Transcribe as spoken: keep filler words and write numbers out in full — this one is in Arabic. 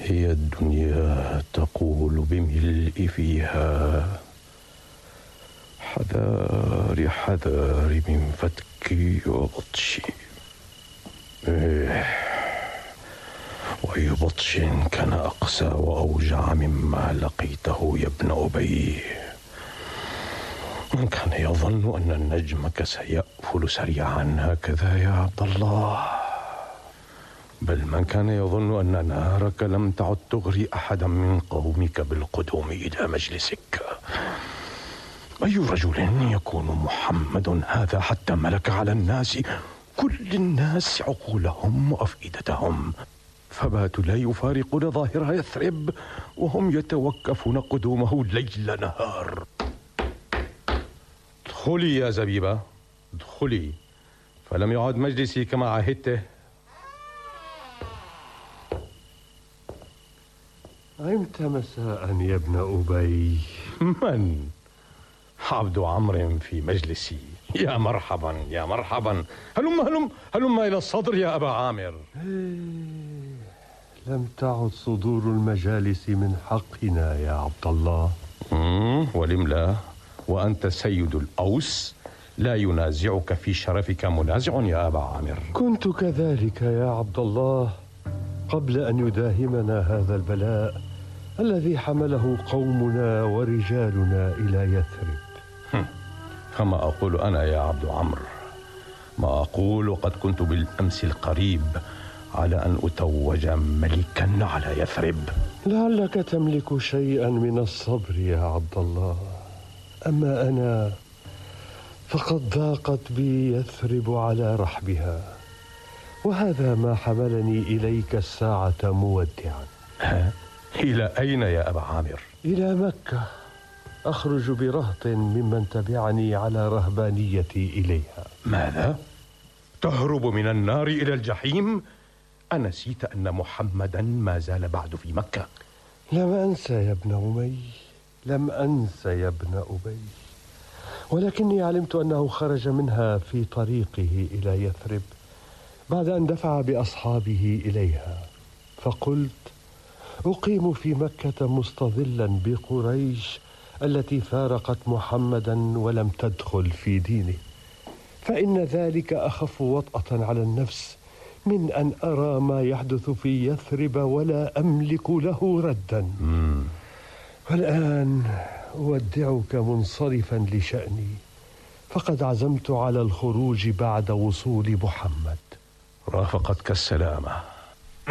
هي الدنيا تقول بملء فيها: حذاري حذاري من فتكي وبطشي. إيه، وأي بطش كان أقسى وأوجع مما لقيته يا ابن أبي. من كان يظن أن نجمك سيأفل سريعا هكذا يا عبد الله، بل من كان يظن أن نارك لم تعد تغري أحدا من قومك بالقدوم إلى مجلسك. أي رجل يكون محمد هذا حتى ملك على الناس كل الناس عقولهم وأفئدتهم، فباتوا لا يفارقون ظاهر يثرب وهم يتوقفون قدومه ليل نهار. ادخلي يا زبيبة، ادخلي، فلم يعد مجلسي كما عهدته. عمت مساء يا ابن أبي. من؟ عبد عمرو في مجلسي. يا مرحبا يا مرحبا. هلم هلم هلم إلى الصدر يا أبا عامر. لم تعد صدور المجالس من حقنا يا عبد الله. ولم لا؟ وأنت سيد الأوس، لا ينازعك في شرفك منازع يا أبا عامر. كنت كذلك يا عبد الله قبل أن يداهمنا هذا البلاء الذي حمله قومنا ورجالنا إلى يثرب. فما أقول أنا يا عبد عمرو؟ ما أقول وقد كنت بالأمس القريب على أن أتوج ملكا على يثرب. لعلك تملك شيئا من الصبر يا عبد الله، أما أنا فقد ضاقت بي يثرب على رحبها، وهذا ما حملني إليك الساعة مودعا. ها؟ إلى أين يا أبا عامر؟ إلى مكة، أخرج برهط ممن تبعني على رهبانيتي إليها. ماذا؟ تهرب من النار إلى الجحيم؟ أنسيت أن محمدا ما زال بعد في مكة؟ لم أنسى يا ابن أمي، لم أنسى يا ابن أبي، ولكني علمت أنه خرج منها في طريقه إلى يثرب بعد أن دفع بأصحابه إليها، فقلت أقيم في مكة مستظلا بقريش التي فارقت محمدا ولم تدخل في دينه، فإن ذلك أخف وطأة على النفس من أن أرى ما يحدث في يثرب ولا أملك له ردا. مم. والآن أودعك منصرفا لشأني، فقد عزمت على الخروج بعد وصول محمد. رافقتك السلامة.